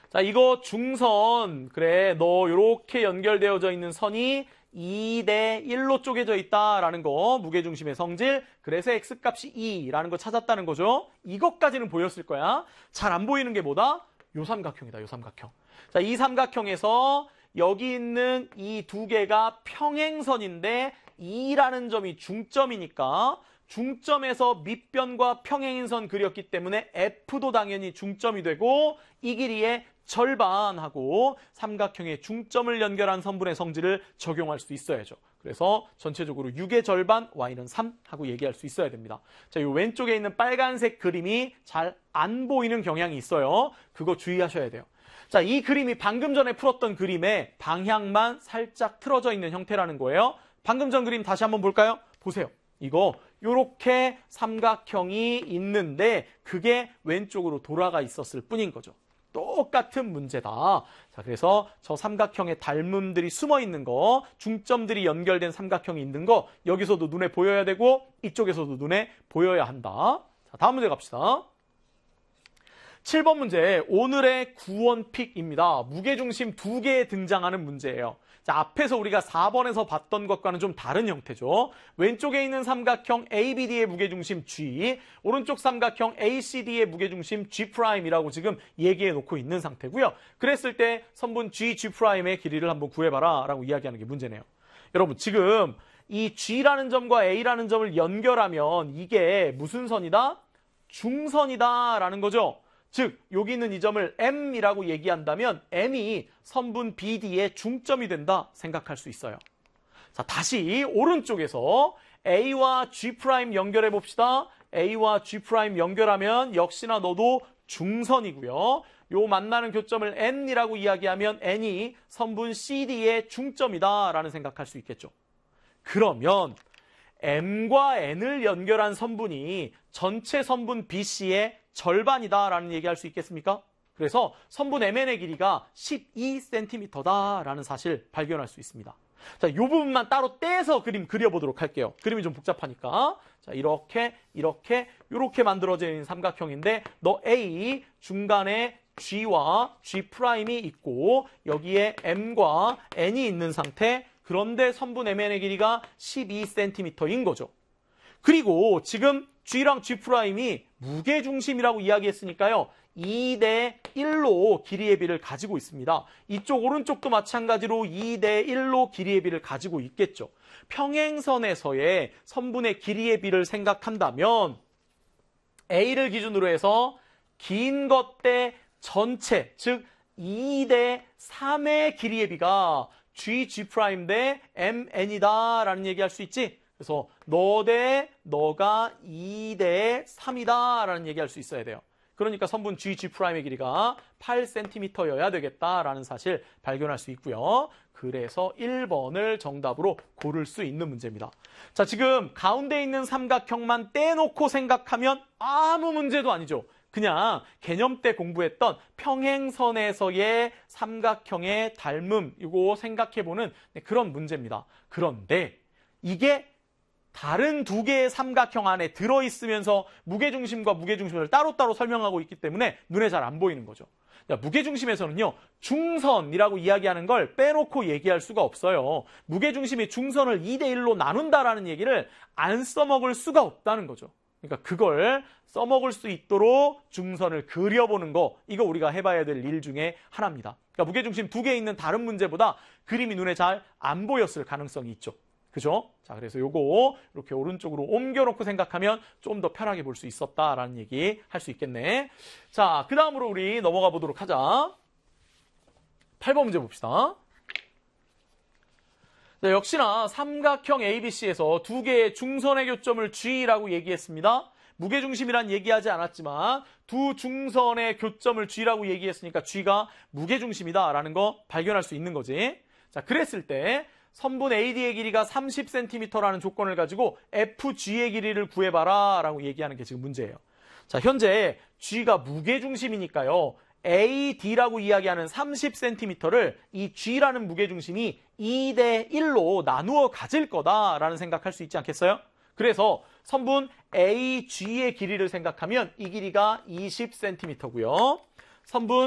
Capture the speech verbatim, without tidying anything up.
자, 이거 중선. 그래, 너 요렇게 연결되어져 있는 선이 이 대 일로 쪼개져 있다라는 거. 무게중심의 성질. 그래서 x값이 이라는 거 찾았다는 거죠. 이것까지는 보였을 거야. 잘 안 보이는 게 뭐다? 요 삼각형이다, 요 삼각형. 자, 이 삼각형에서 여기 있는 이 두 개가 평행선인데 이라는 점이 중점이니까 중점에서 밑변과 평행인 선 그렸기 때문에 F도 당연히 중점이 되고 이 길이의 절반하고 삼각형의 중점을 연결한 선분의 성질을 적용할 수 있어야죠. 그래서 전체적으로 육의 절반, y는 삼 하고 얘기할 수 있어야 됩니다. 자, 이 왼쪽에 있는 빨간색 그림이 잘 안 보이는 경향이 있어요. 그거 주의하셔야 돼요. 자, 이 그림이 방금 전에 풀었던 그림의 방향만 살짝 틀어져 있는 형태라는 거예요. 방금 전 그림 다시 한번 볼까요? 보세요. 이거 요렇게 삼각형이 있는데 그게 왼쪽으로 돌아가 있었을 뿐인 거죠. 똑같은 문제다. 자, 그래서 저 삼각형의 닮음들이 숨어 있는 거, 중점들이 연결된 삼각형이 있는 거 여기서도 눈에 보여야 되고 이쪽에서도 눈에 보여야 한다. 자, 다음 문제 갑시다. 칠 번 문제, 오늘의 구원픽입니다. 무게중심 두 개에 등장하는 문제예요. 자, 앞에서 우리가 사 번에서 봤던 것과는 좀 다른 형태죠. 왼쪽에 있는 삼각형 에이비디의 무게중심 G, 오른쪽 삼각형 에이씨디의 무게중심 G'이라고 지금 얘기해 놓고 있는 상태고요. 그랬을 때 선분 G, G'의 길이를 한번 구해봐라 라고 이야기하는 게 문제네요. 여러분, 지금 이 G라는 점과 A라는 점을 연결하면 이게 무슨 선이다? 중선이다 라는 거죠. 즉, 여기 있는 이 점을 M이라고 얘기한다면 M이 선분 비디의 중점이 된다 생각할 수 있어요. 자, 다시 오른쪽에서 A와 G' 연결해 봅시다. A와 G' 연결하면 역시나 너도 중선이고요. 요 만나는 교점을 N이라고 이야기하면 N이 선분 씨디의 중점이다 라는 생각할 수 있겠죠. 그러면 M과 N을 연결한 선분이 전체 선분 비씨의 절반이다라는 얘기할 수 있겠습니까? 그래서 선분 엠엔의 길이가 십이 센티미터다라는 사실 발견할 수 있습니다. 자, 이 부분만 따로 떼서 그림 그려보도록 할게요. 그림이 좀 복잡하니까. 자, 이렇게, 이렇게, 이렇게 만들어져 있는 삼각형인데 너 A 중간에 G와 G'이 있고 여기에 M과 N이 있는 상태. 그런데 선분 엠엔의 길이가 십이 센티미터인 거죠. 그리고 지금 G랑 G'이 무게중심이라고 이야기했으니까요. 이 대 일로 길이의 비를 가지고 있습니다. 이쪽 오른쪽도 마찬가지로 이 대 일로 길이의 비를 가지고 있겠죠. 평행선에서의 선분의 길이의 비를 생각한다면 A를 기준으로 해서 긴 것 대 전체, 즉 이 대 삼의 길이의 비가 G, G' 대 엠엔이다 라는 얘기할 수 있지. 그래서 너 대 너가 이 대 삼이다 라는 얘기할 수 있어야 돼요. 그러니까 선분 G, G'의 길이가 팔 센티미터여야 되겠다라는 사실 발견할 수 있고요. 그래서 일 번을 정답으로 고를 수 있는 문제입니다. 자, 지금 가운데 있는 삼각형만 떼놓고 생각하면 아무 문제도 아니죠. 그냥 개념 때 공부했던 평행선에서의 삼각형의 닮음 이거 생각해보는 그런 문제입니다. 그런데 이게 다른 두 개의 삼각형 안에 들어있으면서 무게중심과 무게중심을 따로따로 설명하고 있기 때문에 눈에 잘 안 보이는 거죠. 자, 무게중심에서는요, 중선이라고 이야기하는 걸 빼놓고 얘기할 수가 없어요. 무게중심이 중선을 이 대 일로 나눈다라는 얘기를 안 써먹을 수가 없다는 거죠. 그러니까 그걸 써먹을 수 있도록 중선을 그려보는 거, 이거 우리가 해봐야 될 일 중에 하나입니다. 그러니까 무게중심 두 개 있는 다른 문제보다 그림이 눈에 잘 안 보였을 가능성이 있죠. 그죠? 자, 그래서 요거 이렇게 오른쪽으로 옮겨놓고 생각하면 좀 더 편하게 볼 수 있었다라는 얘기 할 수 있겠네. 자, 그 다음으로 우리 넘어가 보도록 하자. 팔 번 문제 봅시다. 자, 역시나 삼각형 에이비씨에서 두 개의 중선의 교점을 G라고 얘기했습니다. 무게중심이란 얘기하지 않았지만 두 중선의 교점을 G라고 얘기했으니까 G가 무게중심이다라는 거 발견할 수 있는 거지. 자, 그랬을 때 선분 에이디의 길이가 삼십 센티미터라는 조건을 가지고 에프지의 길이를 구해봐라 라고 얘기하는 게 지금 문제예요. 자, 현재 G가 무게중심이니까요. 에이디라고 이야기하는 삼십 센티미터를 이 G라는 무게중심이 이 대 일로 나누어 가질 거다라는 생각할 수 있지 않겠어요? 그래서 선분 에이지의 길이를 생각하면 이 길이가 이십 센티미터고요. 선분